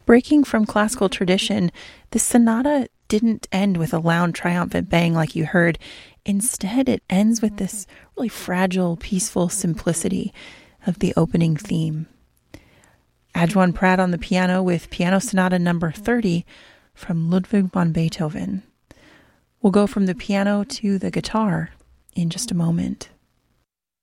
Breaking from classical tradition, the sonata didn't end with a loud, triumphant bang like you heard. Instead, it ends with this really fragile, peaceful simplicity of the opening theme. Adjuan Pratt on the piano with Piano Sonata number 30 from Ludwig van Beethoven. We'll go from the piano to the guitar in just a moment.